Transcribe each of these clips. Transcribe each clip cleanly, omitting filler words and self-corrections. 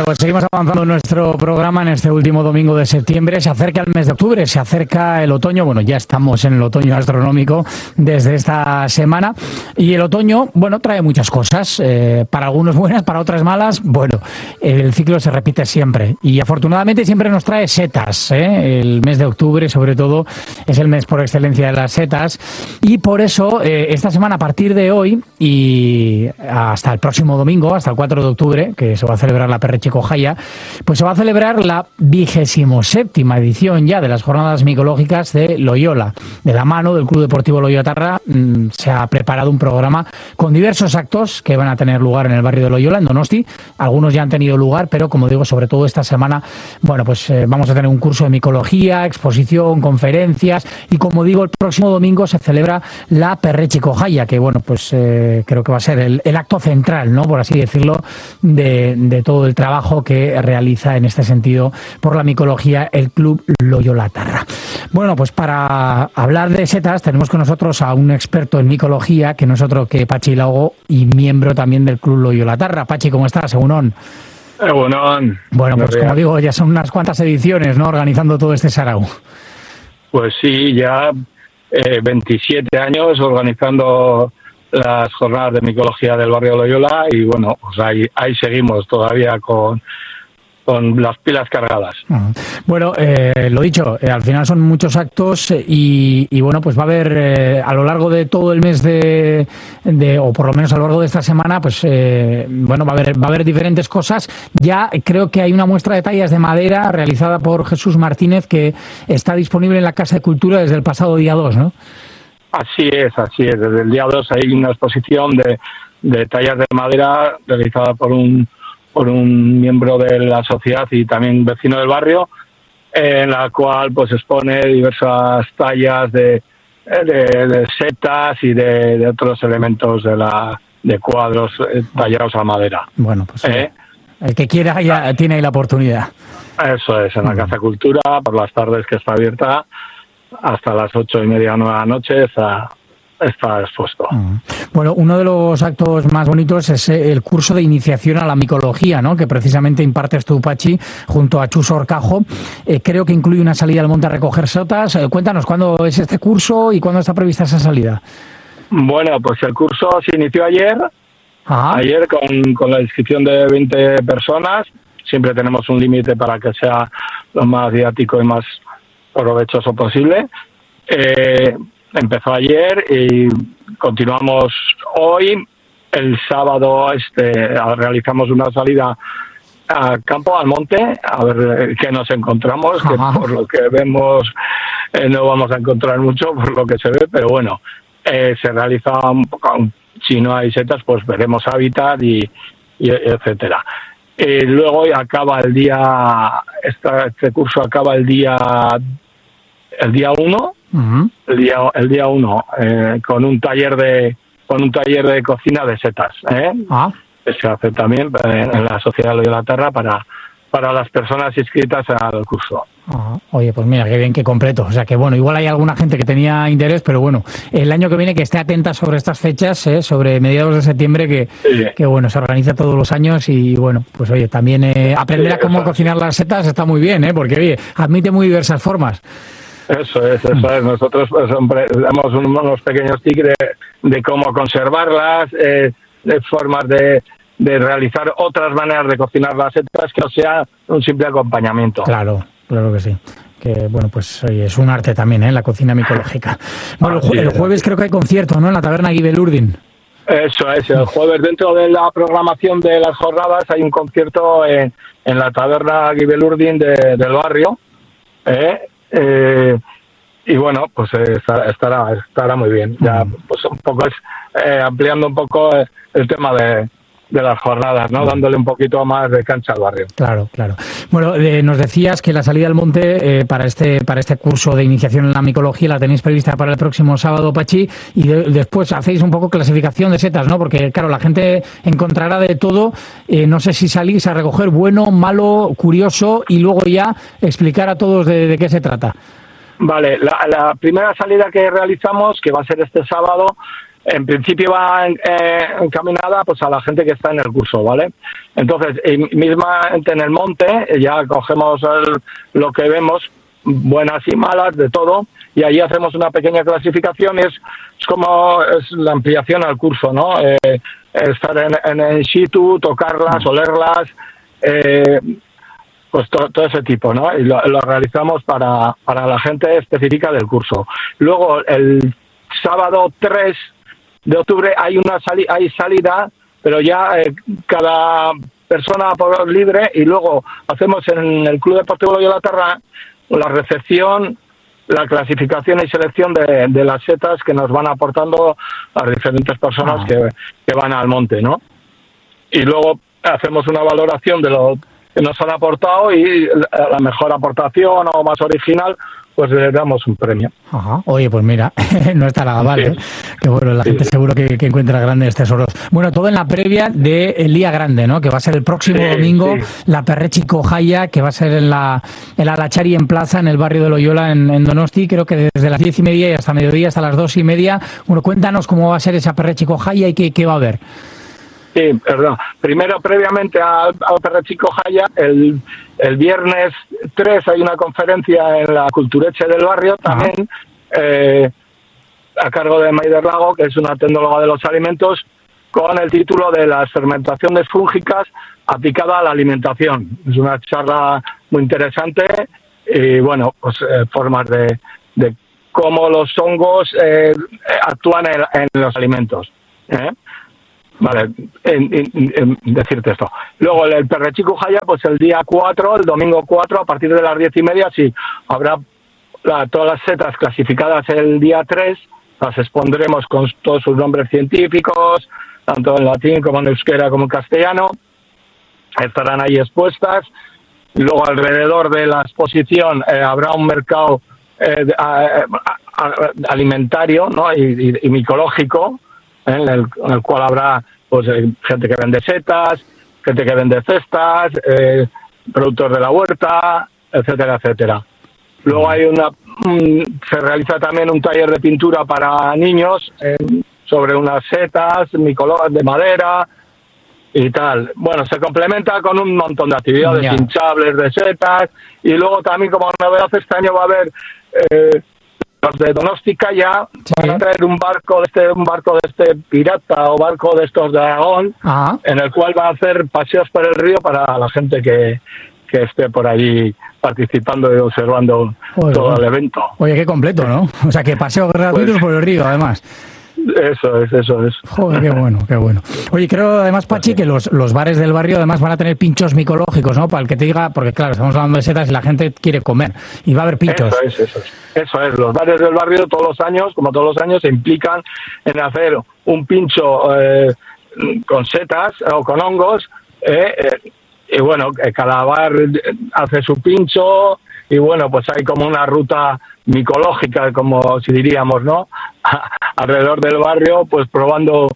pues seguimos avanzando en nuestro programa en este último domingo de septiembre. Se acerca el mes de octubre, se acerca el otoño. Bueno, ya estamos en el otoño astronómico desde esta semana. Y el otoño, bueno, trae muchas cosas. Para algunos buenas, para otras malas. Bueno, el ciclo se repite siempre. Y afortunadamente siempre nos trae setas. El mes de octubre, sobre todo, es el mes por excelencia de las setas. Y por eso, esta semana, a partir de hoy y hasta el próximo domingo, hasta el 4 de octubre, que se va a celebrar la Perretxiko-Jaia, pues se va a celebrar la 27ª edición ya de las jornadas micológicas de Loyola. De la mano del Club Deportivo Loyola-Tarra se ha preparado un programa con diversos actos que van a tener lugar en el barrio de Loyola, en Donosti. Algunos ya han tenido lugar, pero como digo, sobre todo esta semana, bueno, pues vamos a tener un curso de micología, exposición, conferencias y, como digo, el próximo domingo se celebra la Perretxiko-Jaia, que bueno, pues creo que va a ser el acto central, ¿no?, por así decirlo, de todo el trabajo que realiza en este sentido por la micología el Club Loyola-Tarra. Bueno, pues para hablar de setas tenemos con nosotros a un experto en micología, que no es otro que Patxi Lago, y miembro también del Club Loyola-Tarra. Patxi, ¿cómo estás? Egunon. Egunon. Bueno, pues como digo, ya son unas cuantas ediciones, ¿no?, organizando todo este sarau. Pues sí, ya 27 años organizando las jornadas de micología del barrio de Loyola y bueno, pues ahí seguimos todavía con las pilas cargadas. Bueno, lo dicho, al final son muchos actos y bueno, pues va a haber a lo largo de todo el mes o por lo menos a lo largo de esta semana, pues bueno, va a haber diferentes cosas. Ya creo que hay una muestra de tallas de madera realizada por Jesús Martínez que está disponible en la Casa de Cultura desde el pasado día 2, ¿no? Así es. Desde el día 2 hay una exposición de tallas de madera realizada por un miembro de la sociedad y también vecino del barrio, en la cual pues expone diversas tallas de setas y de otros elementos de cuadros tallados a madera. Bueno, pues el que quiera ya tiene ahí la oportunidad. Eso es, en la Casa Cultura, por las tardes, que está abierta hasta las 8:30 o 9 de la noche, está expuesto. Bueno, uno de los actos más bonitos es el curso de iniciación a la micología, ¿no?, que precisamente impartes tú, Patxi, junto a Chus Orcajo. Creo que incluye una salida al monte a recoger setas. Cuéntanos, ¿cuándo es este curso y cuándo está prevista esa salida? Bueno, pues el curso se inició ayer. Ajá. Ayer con la inscripción de 20 personas. Siempre tenemos un límite para que sea lo más didáctico y más provechoso posible. Empezó ayer y continuamos hoy. El sábado realizamos una salida a campo, al monte, a ver qué nos encontramos, que por lo que vemos no vamos a encontrar mucho, por lo que se ve, pero bueno, se realiza un poco, si no hay setas, pues veremos hábitat y etcétera. Luego acaba el día, este curso acaba el día 1. El día 1 con un taller de cocina de setas, que se hace también en la Sociedad Loyola-Tarra para las personas inscritas al curso. Oye, pues mira, qué bien, qué completo. O sea que bueno, igual hay alguna gente que tenía interés, pero bueno, el año que viene que esté atenta sobre estas fechas, sobre mediados de septiembre, que bueno, se organiza todos los años y bueno, pues oye, también aprender a cómo cocinar las setas está muy bien, porque oye, admite muy diversas formas. Eso es. Nosotros pues, damos unos pequeños tips de cómo conservarlas, de formas de realizar otras maneras de cocinar las setas que no sea un simple acompañamiento. Claro que sí. Que bueno, pues oye, es un arte también, la cocina micológica. Bueno, el jueves creo que hay concierto, ¿no?, en la taberna Gibelurdin. Eso es, el jueves dentro de la programación de las jornadas hay un concierto en la taberna Gibelurdin del barrio. Y bueno, pues estará muy bien. Ya pues un poco ampliando un poco el tema de las jornadas, ¿no? Dándole un poquito más de cancha al barrio. Claro. Bueno, nos decías que la salida al monte para este curso de iniciación en la micología la tenéis prevista para el próximo sábado, Patxi, y después hacéis un poco clasificación de setas, ¿no? Porque claro, la gente encontrará de todo. No sé si salís a recoger bueno, malo, curioso y luego ya explicar a todos de qué se trata. Vale, la primera salida que realizamos, que va a ser este sábado, en principio va encaminada pues a la gente que está en el curso, ¿vale? Entonces, mismamente en el monte ya cogemos lo que vemos, buenas y malas, de todo, y allí hacemos una pequeña clasificación, y es como es la ampliación al curso, ¿no? Estar en situ, tocarlas, olerlas, pues todo ese tipo, ¿no? Y lo realizamos para la gente específica del curso. Luego, el sábado 3 de octubre hay salida, pero ya cada persona por libre, y luego hacemos en el Club Deportivo Loyola Terra la recepción, la clasificación y selección de las setas que nos van aportando las diferentes personas que van al monte, ¿no? Y luego hacemos una valoración de lo que nos han aportado, y la mejor aportación o más original, pues le damos un premio. Ajá. Oye, pues mira, no está nada mal, ¿eh? Que bueno, la gente seguro que encuentra grandes tesoros. Bueno, todo en la previa del Día Grande, ¿no? Que va a ser el próximo domingo, la Perretxiko Jaia, que va a ser en la Lachari en Plaza, en el barrio de Loyola, en Donosti, creo que desde las 10:30 y hasta mediodía, hasta las 2:30. Bueno, cuéntanos cómo va a ser esa Perretxiko Jaia y qué va a haber. Sí, perdón. Primero, previamente a Perretxiko Jaia, el viernes 3 hay una conferencia en la Culturetxe del barrio, también a cargo de Maider Lago, que es una tecnóloga de los alimentos, con el título de las fermentaciones fúngicas aplicada a la alimentación. Es una charla muy interesante, y bueno, pues formas de cómo los hongos actúan en los alimentos. Vale, decirte esto. Luego el Perretxiko Jaia, pues el día 4, el domingo 4, a partir de las 10:30, sí, habrá todas las setas clasificadas el día 3, las expondremos con todos sus nombres científicos, tanto en latín como en euskera como en castellano, estarán ahí expuestas. Luego, alrededor de la exposición habrá un mercado alimentario, ¿no? y micológico, en el cual habrá pues gente que vende setas, gente que vende cestas, productos de la huerta, etcétera, etcétera. Luego se realiza también un taller de pintura para niños sobre unas setas de madera y tal. Bueno, se complementa con un montón de actividades hinchables de setas, y luego también, como novedad, este año va a haber los de Donosti Calla, van a traer un barco de este pirata o barco de estos de Aragón, en el cual va a hacer paseos por el río para la gente que esté por allí participando y observando todo el evento. Oye, qué completo, ¿no? O sea, que paseos gratuitos por el río, además. Eso es. Joder, qué bueno. Oye, creo además, Pachi, que los bares del barrio además van a tener pinchos micológicos, ¿no? Para el que te diga, porque claro, estamos hablando de setas y la gente quiere comer, y va a haber pinchos. Eso es. Los bares del barrio todos los años, se implican en hacer un pincho con setas o con hongos, y bueno, cada bar hace su pincho, y bueno, pues hay como una ruta micológica, como si diríamos, ¿no? Alrededor del barrio, pues probando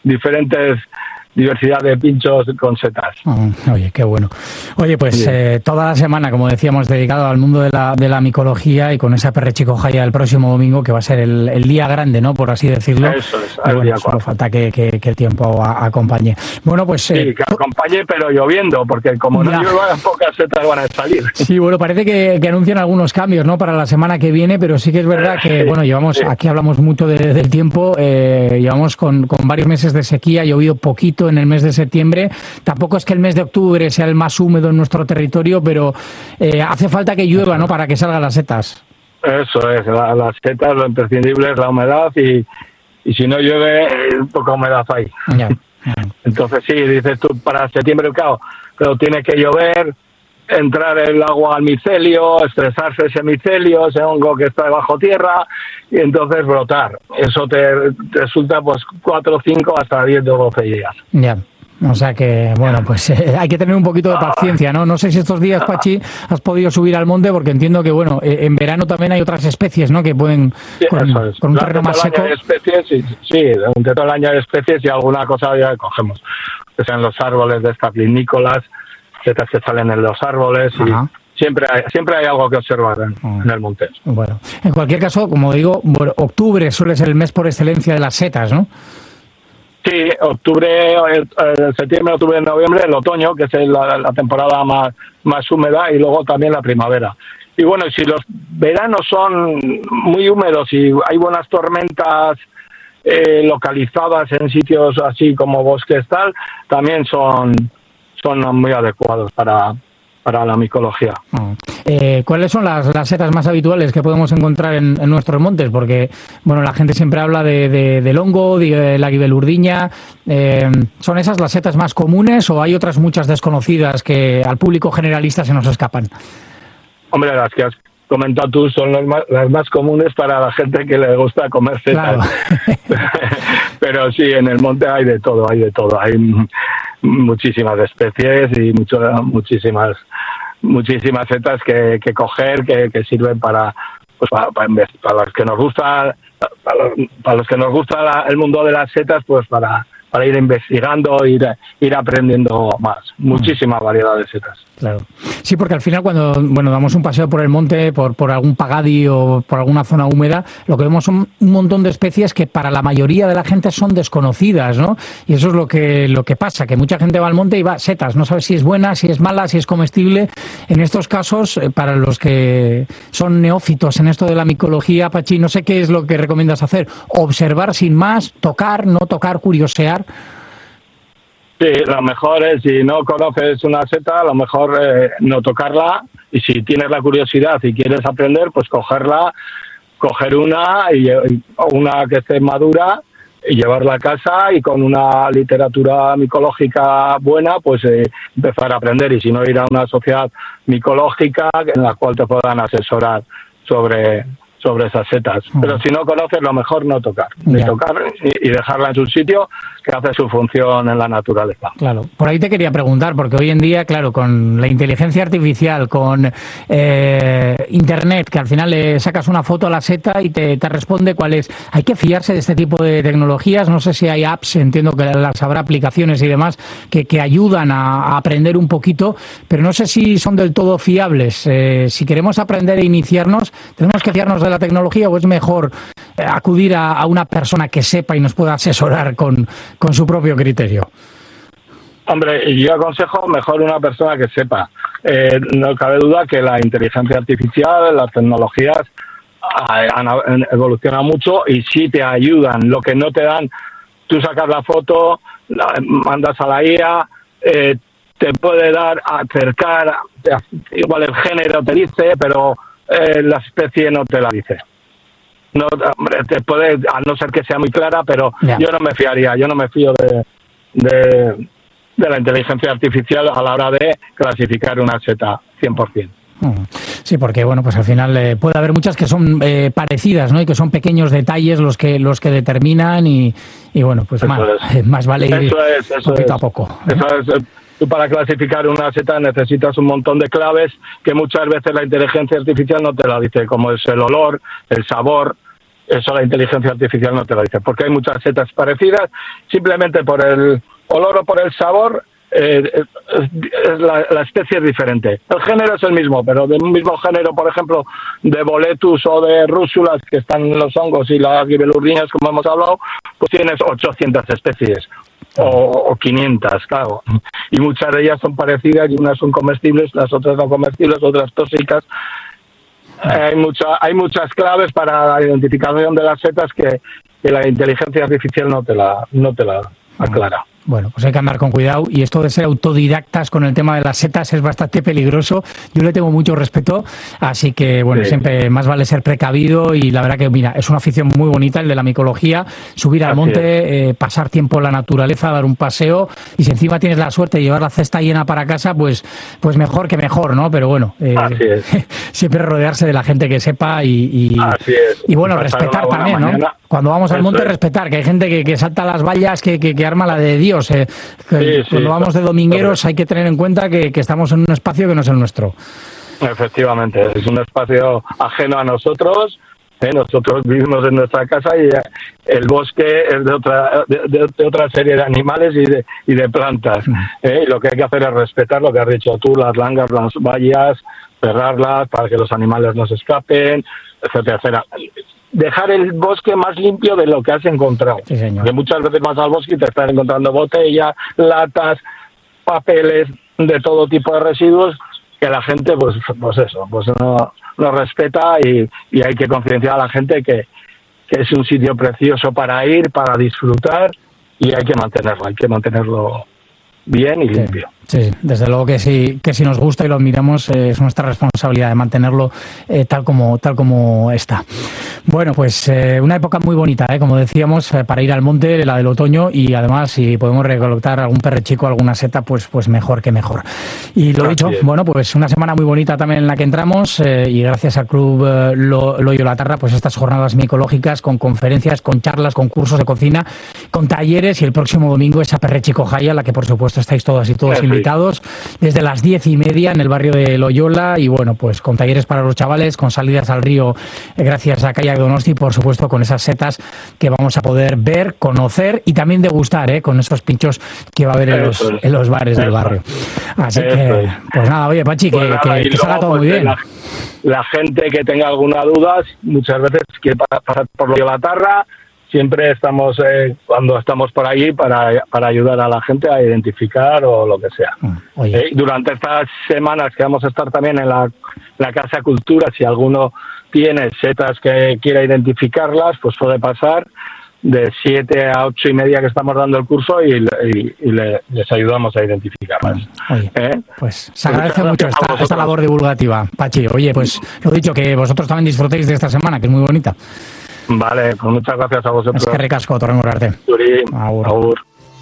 diversidad de pinchos con setas. Oye, qué bueno. Oye, pues toda la semana, como decíamos, dedicado al mundo de la micología, y con esa Perretxiko Jaia el próximo domingo, que va a ser el día grande, ¿no? Por así decirlo. Eso es. Bueno, solo falta que el tiempo acompañe. Bueno, pues... Sí, que acompañe, pero lloviendo, porque como no llueva, pocas setas van a salir. Sí, bueno, parece que anuncian algunos cambios, ¿no? Para la semana que viene, pero sí que es verdad que, bueno, aquí hablamos mucho del tiempo, llevamos con varios meses de sequía, ha llovido poquito en el mes de septiembre. Tampoco es que el mes de octubre sea el más húmedo en nuestro territorio, pero hace falta que llueva, ¿no? Para que salgan las setas. Eso es, las setas, lo imprescindible es la humedad, y si no llueve, poca humedad hay. Entonces sí, dices tú, para septiembre, claro, pero tiene que llover, entrar el agua al micelio, estresarse ese micelio, ese hongo que está debajo tierra, y entonces brotar. Eso te resulta pues 4, 5, hasta 10 o 12 días. Ya. O sea que, bueno, pues hay que tener un poquito de paciencia, ¿no? No sé si estos días, Pachi, has podido subir al monte, porque entiendo que, bueno, en verano también hay otras especies, ¿no? Que pueden, con un terreno más seco. Sí, durante todo el año hay especies, y alguna cosa ya cogemos. Que sean los árboles de estas vinícolas, setas que salen en los árboles, siempre hay algo que observar en el monte. Bueno, en cualquier caso, como digo, bueno, octubre suele ser el mes por excelencia de las setas, ¿no? Sí, octubre, septiembre, octubre, noviembre, el otoño, que es la temporada más húmeda, y luego también la primavera. Y bueno, si los veranos son muy húmedos y hay buenas tormentas localizadas en sitios así como bosques tal, también son muy adecuados para la micología. ¿Cuáles son las setas más habituales que podemos encontrar en nuestros montes? Porque bueno, la gente siempre habla del hongo, de la guibelurdiña. ¿Son esas las setas más comunes o hay otras muchas desconocidas que al público generalista se nos escapan? Hombre, las que has comentado tú son las más comunes para la gente que le gusta comer setas. Claro. Pero sí, en el monte hay de todo. Hay muchísimas especies y muchísimas setas que coger, que sirven para los que nos gusta el mundo de las setas, pues para ir investigando, ir aprendiendo más. Muchísima variedad de setas. Claro. Sí, porque al final cuando damos un paseo por el monte, por algún pagadi o por alguna zona húmeda, lo que vemos son un montón de especies que para la mayoría de la gente son desconocidas, ¿no? Y eso es lo que pasa, que mucha gente va al monte y va setas, no sabe si es buena, si es mala, si es comestible. En estos casos, para los que son neófitos en esto de la micología, Pachi, no sé qué es lo que recomiendas hacer. Observar sin más, tocar, no tocar, curiosear. Sí, lo mejor es, si no conoces una seta, lo mejor no tocarla, y si tienes la curiosidad y quieres aprender, pues coger una que esté madura y llevarla a casa, y con una literatura micológica buena, pues empezar a aprender, y si no, ir a una sociedad micológica en la cual te puedan asesorar sobre esas setas. Pero si no conoces, lo mejor no tocar, ni tocar y dejarla en su sitio, que hace su función en la naturaleza. Claro, por ahí te quería preguntar, porque hoy en día, claro, con la inteligencia artificial, con Internet, que al final le sacas una foto a la seta y te responde cuál es. Hay que fiarse de este tipo de tecnologías. No sé si hay apps, entiendo que las habrá, aplicaciones y demás, que ayudan a aprender un poquito, pero no sé si son del todo fiables. Si queremos aprender e iniciarnos, ¿tenemos que fiarnos de la tecnología o es mejor acudir a una persona que sepa y nos pueda asesorar con su propio criterio? Hombre, yo aconsejo mejor una persona que sepa. No cabe duda que la inteligencia artificial, las tecnologías han evolucionado mucho y sí te ayudan. Lo que no te dan, tú sacas la foto, la mandas a la IA, te puede dar, acercar, igual el género te dice, pero la especie no te la dice. No, te puede, a no ser que sea muy clara, pero yo no me fío de la inteligencia artificial a la hora de clasificar una seta 100%. Sí, porque bueno, pues al final puede haber muchas que son parecidas, ¿no? Y que son pequeños detalles los que determinan y bueno, pues más vale ir poquito a poco. Eso es. Tú para clasificar una seta necesitas un montón de claves que muchas veces la inteligencia artificial no te la dice, como es el olor, el sabor. Eso la inteligencia artificial no te lo dice, porque hay muchas setas parecidas, simplemente por el olor o por el sabor, la especie es diferente. El género es el mismo, pero del mismo género, por ejemplo, de boletus o de rúsulas, que están los hongos y las guibelurdiñas, como hemos hablado, pues tienes 800 especies. O 500, claro. Y muchas de ellas son parecidas, y unas son comestibles, las otras no comestibles, otras tóxicas. Hay muchas claves para la identificación de las setas que la inteligencia artificial no te la aclara. Bueno, pues hay que andar con cuidado, y esto de ser autodidactas con el tema de las setas es bastante peligroso. Yo le tengo mucho respeto, así que bueno, siempre más vale ser precavido, y la verdad que mira, es una afición muy bonita el de la micología, subir al monte, pasar tiempo en la naturaleza, dar un paseo, y si encima tienes la suerte de llevar la cesta llena para casa, pues mejor que mejor, ¿no? Pero bueno, siempre rodearse de la gente que sepa y bueno, respetar también, ¿no? Mañana. Cuando vamos al monte, respetar, que hay gente que salta las vallas, que arma la de Dios. Cuando vamos de domingueros hay que tener en cuenta que estamos en un espacio que no es el nuestro. Efectivamente, es un espacio ajeno a nosotros, Nosotros vivimos en nuestra casa y el bosque es de otra serie de animales y de plantas. Y lo que hay que hacer es respetar lo que has dicho tú, las langas, las vallas, cerrarlas para que los animales no se escapen, etcétera, etcétera. Dejar el bosque más limpio de lo que has encontrado. Sí, señor. Porque muchas veces vas al bosque y te estás encontrando botellas, latas, papeles, de todo tipo de residuos que la gente pues no respeta y hay que concienciar a la gente que es un sitio precioso para ir, para disfrutar y hay que mantenerlo bien y limpio. Sí, desde luego que si nos gusta y lo admiramos, es nuestra responsabilidad de mantenerlo tal como está. Bueno, pues una época muy bonita, como decíamos, para ir al monte, la del otoño, y además si podemos recolectar algún perrechico, alguna seta, pues mejor que mejor. Y lo dicho, bueno, pues una semana muy bonita también en la que entramos, y gracias al Club Loyo Latarra, pues estas jornadas micológicas con conferencias, con charlas, con cursos de cocina, con talleres, y el próximo domingo esa perrechico jaya, a la que por supuesto estáis todas y todos invitados, desde las 10:30 en el barrio de Loyola, y bueno, pues con talleres para los chavales, con salidas al río gracias a Kayak Donosti, por supuesto con esas setas que vamos a poder ver, conocer y también degustar, con esos pinchos que va a haber en los bares del barrio. Así que, pues nada, oye, Pachi, que salga todo muy bien. La gente que tenga alguna duda, muchas veces que pasar por Loyo Latarra, siempre estamos, cuando estamos por allí, para ayudar a la gente a identificar o lo que sea. Durante estas semanas que vamos a estar también en la Casa Cultura, si alguno tiene setas que quiera identificarlas, pues puede pasar de 7 a 8:30 que estamos dando el curso y les ayudamos a identificarlas. Oye, pues se agradece mucho esta labor divulgativa, Pachi. Oye, pues lo dicho, que vosotros también disfrutéis de esta semana, que es muy bonita. Vale, pues muchas gracias a vosotros. Eskerrik asko, torrengo arte. Agur. Agur.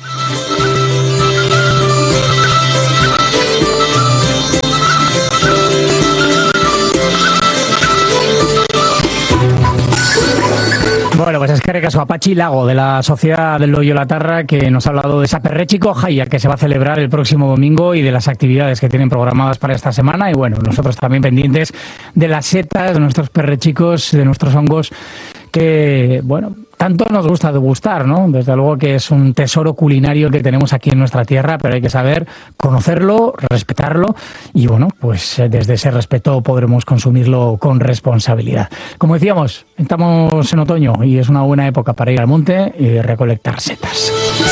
Bueno, pues eskerrik asko a Pachi Lago, de la Sociedad del Loyo Latarra, que nos ha hablado de esa perrechico jaya que se va a celebrar el próximo domingo y de las actividades que tienen programadas para esta semana. Y bueno, nosotros también pendientes de las setas, de nuestros perrechicos, de nuestros hongos, que, bueno, tanto nos gusta degustar, ¿no? Desde luego que es un tesoro culinario que tenemos aquí en nuestra tierra, pero hay que saber conocerlo, respetarlo y, bueno, pues desde ese respeto podremos consumirlo con responsabilidad. Como decíamos, estamos en otoño y es una buena época para ir al monte y recolectar setas.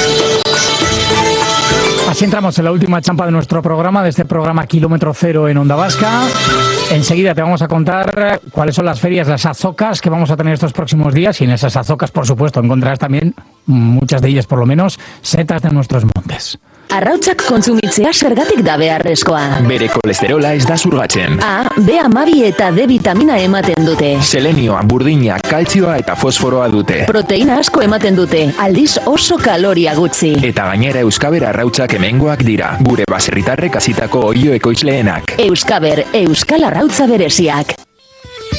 Así entramos en la última champa de nuestro programa, de este programa Kilómetro Cero en Onda Vasca. Enseguida te vamos a contar cuáles son las ferias, las azocas que vamos a tener estos próximos días, y en esas azocas, por supuesto, encontrarás también, muchas de ellas por lo menos, setas de nuestros montes. Arrautzak kontsumitzea zergatik da beharrezkoa? Bere kolesterola ez da zurgatzen. A, B12 eta D vitamina ematen dute. Selenioa, burdina, kaltzioa eta fosforoa dute. Proteina asko ematen dute, aldiz oso kaloria gutxi. Eta gainera Euskaber arrautzak hemengoak dira, gure baserritarrek hasitako oio ekoizleenak. Euskaber, Euskal Arrautza bereziak.